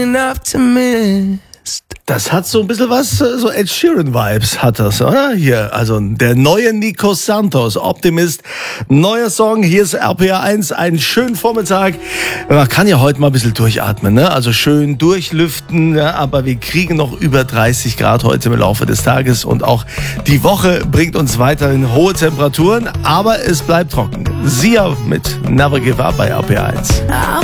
an Optimist. Das hat so ein bisschen was, so Ed Sheeran-Vibes hat das, oder? Hier, also der neue Nico Santos, Optimist, neuer Song, hier ist RPR 1, einen schönen Vormittag. Man kann ja heute mal ein bisschen durchatmen, ne? Also schön durchlüften, ja, aber wir kriegen noch über 30 Grad heute im Laufe des Tages und auch die Woche bringt uns weiterhin hohe Temperaturen, aber es bleibt trocken. Sia mit Never Give Up bei RPR 1.